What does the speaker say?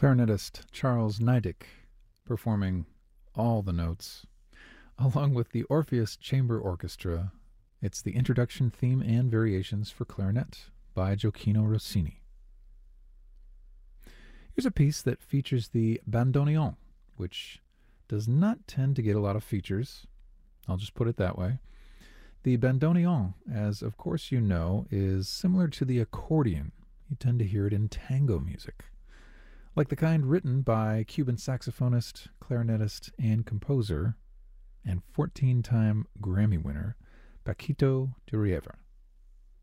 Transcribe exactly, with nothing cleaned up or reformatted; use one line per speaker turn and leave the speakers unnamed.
clarinetist Charles Neidig performing all the notes, along with the Orpheus Chamber Orchestra. It's the introduction theme and variations for clarinet by Gioacchino Rossini. Here's a piece that features the bandoneon, which does not tend to get a lot of features. I'll just put it that way. The bandoneon, as of course you know, is similar to the accordion. You tend to hear it in tango music, like the kind written by Cuban saxophonist, clarinetist, and composer, and fourteen-time Grammy winner Paquito D'Urriera.